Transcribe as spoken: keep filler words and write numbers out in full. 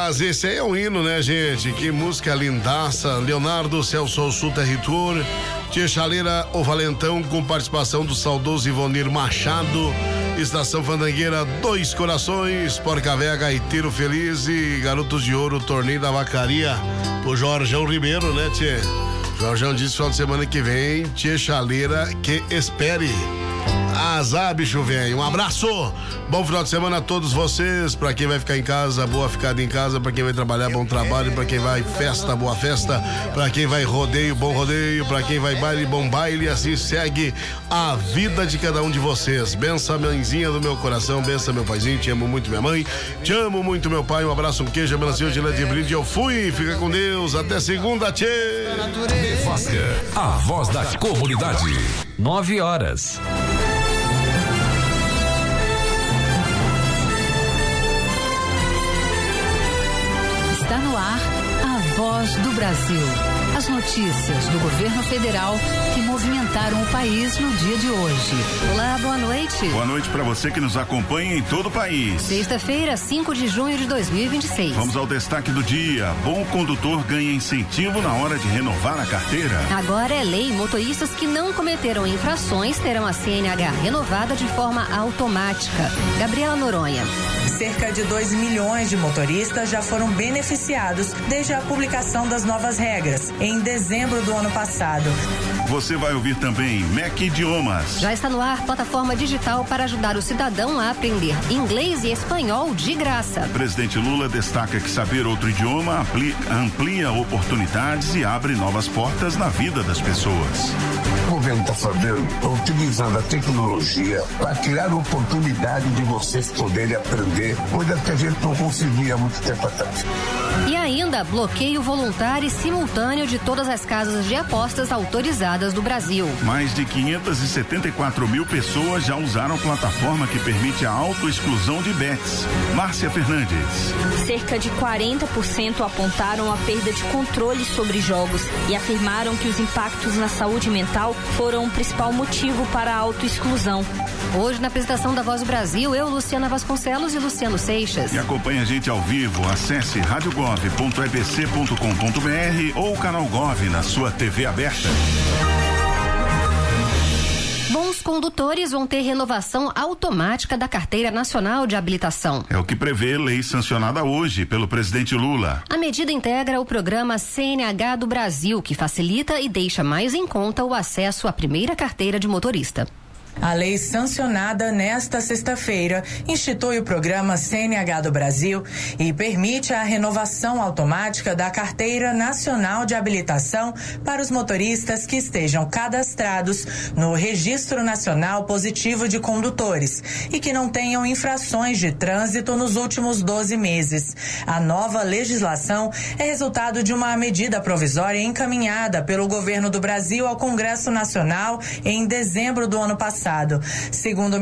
Mas esse aí é um hino, né, gente? Que música lindaça. Leonardo, Celso Sul Territor, Tia Chaleira, O Valentão, com participação do saudoso Ivonir Machado. Estação Fandangueira, Dois Corações, Porca Véia, Gaiteiro Feliz e Garotos de Ouro, Torneio da Vacaria. O Jorjão Ribeiro, né, Tia? Jorjão disse final de semana que vem, Tia Chaleira, que espere. Azar, bicho velho. Um abraço. Bom final de semana a todos vocês. Pra quem vai ficar em casa, boa ficada em casa. Pra quem vai trabalhar, bom trabalho. Pra quem vai festa, boa festa. Pra quem vai rodeio, bom rodeio. Pra quem vai baile, bom baile. Assim segue a vida de cada um de vocês. Benção, mãezinha do meu coração. Benção, meu paizinho. Te amo muito, minha mãe. Te amo muito, meu pai. Um abraço, um queijo, melancia de de brinde. Eu fui. Fica com Deus. Até segunda, tchê. Nevasca, a voz da comunidade. Nove horas. Está no ar a Voz do Brasil. As notícias do governo federal que movimentaram o país no dia de hoje. Olá, boa noite. Boa noite para você que nos acompanha em todo o país. Sexta-feira, cinco de junho de dois mil e vinte e seis. Vamos ao destaque do dia. Bom condutor ganha incentivo na hora de renovar a carteira. Agora é lei. Motoristas que não cometeram infrações terão a C N H renovada de forma automática. Gabriela Noronha. Cerca de dois milhões de motoristas já foram beneficiados desde a publicação das novas regras, em dezembro do ano passado. Você vai ouvir também M E C Idiomas. Já está no ar plataforma digital para ajudar o cidadão a aprender inglês e espanhol de graça. O presidente Lula destaca que saber outro idioma amplia oportunidades e abre novas portas na vida das pessoas. O governo está fazendo, utilizando a tecnologia para criar oportunidade de vocês poderem aprender coisas que a gente não conseguia há muito tempo atrás. E ainda bloqueio voluntário e simultâneo de todas as casas de apostas autorizadas do Brasil. Mais de quinhentas e setenta e quatro mil pessoas já usaram a plataforma que permite a autoexclusão de bets. Márcia Fernandes. Cerca de quarenta por cento apontaram a perda de controle sobre jogos e afirmaram que os impactos na saúde mental foram o principal motivo para a autoexclusão. Hoje, na apresentação da Voz do Brasil, eu, Luciana Vasconcelos e Luciano Seixas. E acompanha a gente ao vivo. Acesse rádio gov ponto e b c ponto com ponto b r ou o canal Gov na sua T V aberta. Bons condutores vão ter renovação automática da Carteira Nacional de Habilitação. É o que prevê lei sancionada hoje pelo presidente Lula. A medida integra o programa C N H do Brasil, que facilita e deixa mais em conta o acesso à primeira carteira de motorista. A lei sancionada nesta sexta-feira institui o programa C N H do Brasil e permite a renovação automática da Carteira Nacional de Habilitação para os motoristas que estejam cadastrados no Registro Nacional Positivo de Condutores e que não tenham infrações de trânsito nos últimos doze meses. A nova legislação é resultado de uma medida provisória encaminhada pelo governo do Brasil ao Congresso Nacional em dezembro do ano passado. Segundo